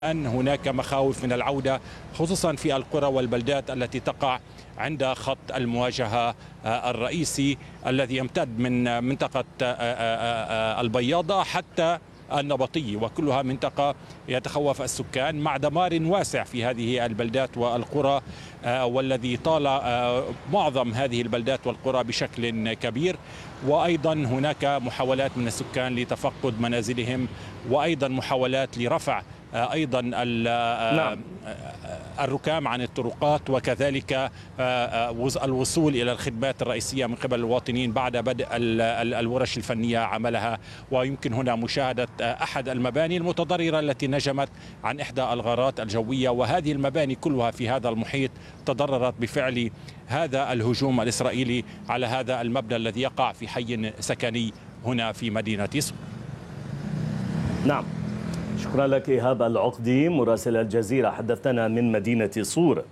أن هناك مخاوف من العودة خصوصا في القرى والبلدات التي تقع عند خط المواجهة الرئيسي الذي يمتد من منطقة البياضة حتى النبطي، وكلها منطقة يتخوف السكان مع دمار واسع في هذه البلدات والقرى، والذي طال معظم هذه البلدات والقرى بشكل كبير. وأيضا هناك محاولات من السكان لتفقد منازلهم، وأيضا محاولات لرفع أيضا الركام عن الطرقات، وكذلك الوصول إلى الخدمات الرئيسية من قبل المواطنين بعد بدء الورش الفنية عملها. ويمكن هنا مشاهدة أحد المباني المتضررة التي نجمت عن إحدى الغارات الجوية، وهذه المباني كلها في هذا المحيط تضررت بفعل هذا الهجوم الإسرائيلي على هذا المبنى الذي يقع في حي سكني هنا في مدينة صور. نعم، شكرا لك إيهاب العقدي مراسل الجزيرة، حدثنا من مدينة صور.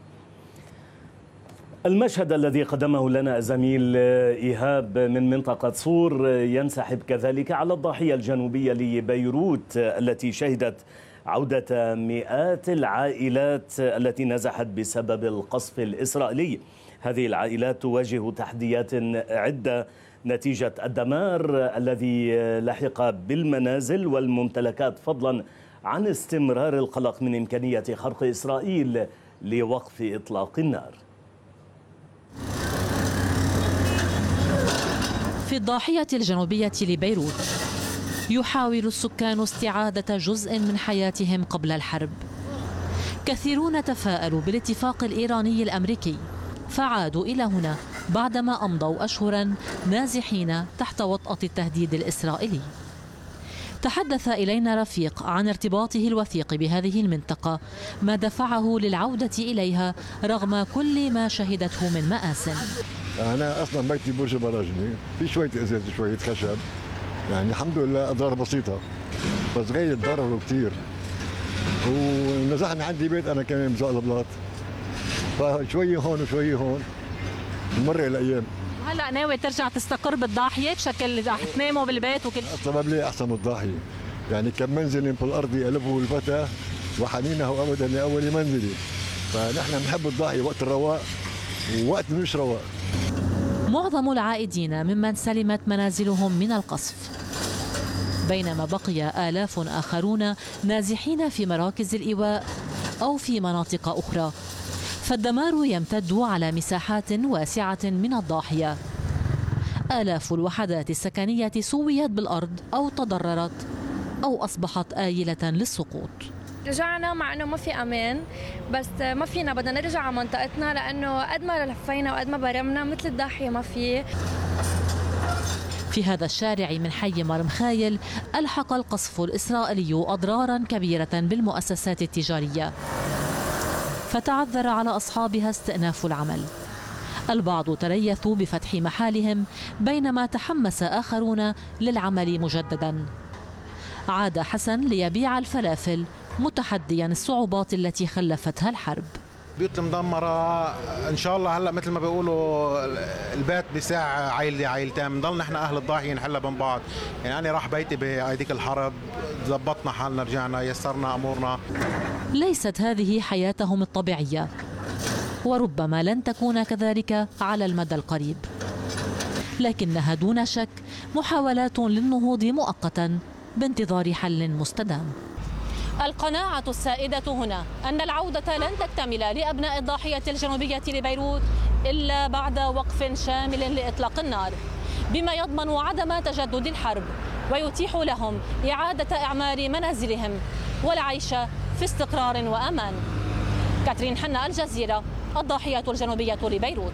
المشهد الذي قدمه لنا الزميل إيهاب من منطقة صور ينسحب كذلك على الضاحية الجنوبية لبيروت التي شهدت عودة مئات العائلات التي نزحت بسبب القصف الإسرائيلي. هذه العائلات تواجه تحديات عدة نتيجة الدمار الذي لحق بالمنازل والممتلكات، فضلا عن استمرار القلق من إمكانية خرق إسرائيل لوقف إطلاق النار. في الضاحية الجنوبية لبيروت يحاول السكان استعادة جزء من حياتهم قبل الحرب. كثيرون تفاءلوا بالاتفاق الإيراني الأمريكي فعادوا إلى هنا بعدما أمضوا أشهرا نازحين تحت وطأة التهديد الإسرائيلي. تحدث إلينا رفيق عن ارتباطه الوثيق بهذه المنطقة، ما دفعه للعودة إليها رغم كل ما شهدته من مآسٍ. أنا أصلا بيتي برج براجني، في شوية إزاز شوية خشب، يعني الحمد لله أضرار بسيطة، بس غير ضرروا كثير. ونزحنا عندي بيت أنا كمان بزق البلاط، فشوية هون وشوية هون بمر الأيام. هلا ناوي ترجع تستقر بالضاحية بشكل رح تناموا بالبيت وكل السبب ليه أحسن من الضاحية، يعني كم منزل بالأرض ألفه الفتى وحنينه أبدا لأول منزلي، فنحن بنحب الضاحية وقت الرواق ووقت مش رواق. معظم العائدين ممن سلمت منازلهم من القصف، بينما بقي آلاف آخرون نازحين في مراكز الإيواء أو في مناطق أخرى، فالدمار يمتد على مساحات واسعة من الضاحية. آلاف الوحدات السكنية سويت بالأرض أو تضررت أو أصبحت آيلة للسقوط. رجعنا مع انه ما في امان، بس ما فينا، بدنا نرجع على منطقتنا لانه قد ما لفينا وقد ما برمنا مثل الضاحيه ما في. في هذا الشارع من حي مرمخايل ألحق القصف الإسرائيلي أضرارا كبيرة بالمؤسسات التجارية، فتعذر على أصحابها استئناف العمل. البعض تريثوا بفتح محالهم، بينما تحمس آخرون للعمل مجددا. عاد حسن ليبيع الفلافل متحديا الصعوبات التي خلفتها الحرب. بيوت مدمرة إن شاء الله. هلأ مثل ما بيقولوا البيت بساع عائلة عائلتين، بنضل نحن أهل الضاحية نحلها بين بعض. يعني أنا راح بيتي بهيديك الحرب، زبطنا حالنا، رجعنا، يسرنا أمورنا. ليست هذه حياتهم الطبيعية، وربما لن تكون كذلك على المدى القريب، لكنها دون شك محاولات للنهوض مؤقتا بانتظار حل مستدام. القناعة السائدة هنا أن العودة لن تكتمل لأبناء الضاحية الجنوبية لبيروت إلا بعد وقف شامل لإطلاق النار، بما يضمن عدم تجدد الحرب ويتيح لهم إعادة إعمار منازلهم والعيش في استقرار وأمان. كاترين حنا، الجزيرة، الضاحية الجنوبية لبيروت.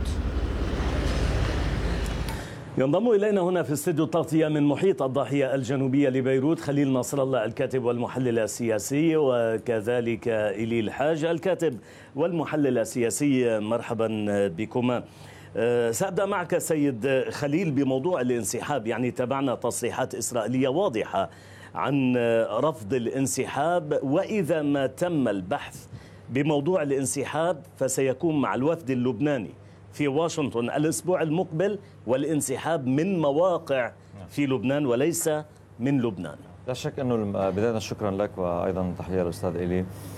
ينضم إلينا هنا في استديو التغطية من محيط الضاحية الجنوبية لبيروت خليل نصر الله الكاتب والمحلل السياسي، وكذلك إلي الحاج الكاتب والمحلل السياسي. مرحبا بكما. سأبدأ معك سيد خليل بموضوع الانسحاب. يعني تابعنا تصريحات إسرائيلية واضحة عن رفض الانسحاب، وإذا ما تم البحث بموضوع الانسحاب فسيكون مع الوفد اللبناني في واشنطن الأسبوع المقبل، والانسحاب من مواقع في لبنان وليس من لبنان. لا شك أنه بداية شكرا لك وأيضا تحية للأستاذ إيلي.